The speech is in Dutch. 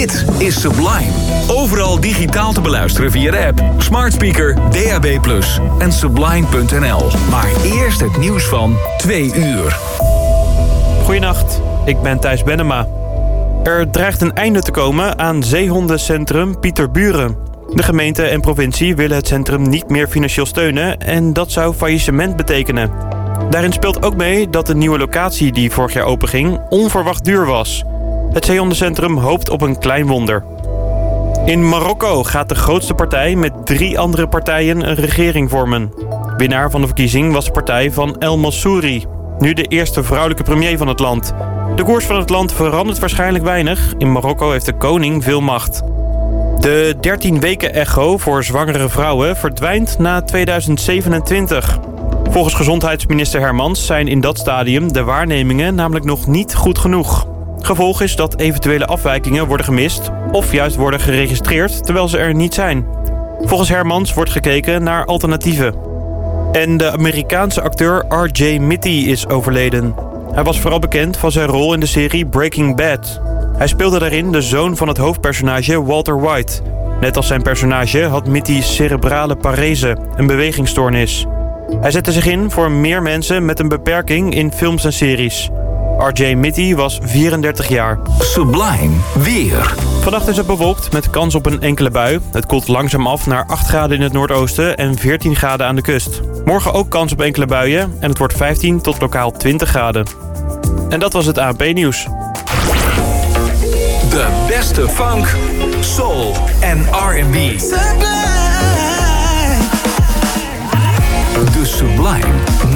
Dit is Sublime. Overal digitaal te beluisteren via de app, smart speaker, DAB+ en sublime.nl. Maar eerst het nieuws van 2 uur. Goedenacht, ik ben Thijs Bennema. Er dreigt een einde te komen aan zeehondencentrum Pieterburen. De gemeente en provincie willen het centrum niet meer financieel steunen en dat zou faillissement betekenen. Daarin speelt ook mee dat de nieuwe locatie die vorig jaar openging onverwacht duur was. Het zeehondencentrum hoopt op een klein wonder. In Marokko gaat de grootste partij met 3 andere partijen een regering vormen. Winnaar van de verkiezing was de partij van El Mansouri, nu de eerste vrouwelijke premier van het land. De koers van het land verandert waarschijnlijk weinig. In Marokko heeft de koning veel macht. De 13 weken echo voor zwangere vrouwen verdwijnt na 2027. Volgens gezondheidsminister Hermans zijn in dat stadium de waarnemingen namelijk nog niet goed genoeg. Gevolg is dat eventuele afwijkingen worden gemist of juist worden geregistreerd terwijl ze er niet zijn. Volgens Hermans wordt gekeken naar alternatieven. En de Amerikaanse acteur R.J. Mitte is overleden. Hij was vooral bekend van zijn rol in de serie Breaking Bad. Hij speelde daarin de zoon van het hoofdpersonage Walter White. Net als zijn personage had Mitte cerebrale parese, een bewegingsstoornis. Hij zette zich in voor meer mensen met een beperking in films en series. R.J. Mitte was 34 jaar. Sublime weer. Vannacht is het bewolkt met kans op een enkele bui. Het koelt langzaam af naar 8 graden in het noordoosten en 14 graden aan de kust. Morgen ook kans op enkele buien en het wordt 15 tot lokaal 20 graden. En dat was het ANP-nieuws. De beste funk, soul en R&B. De Sublime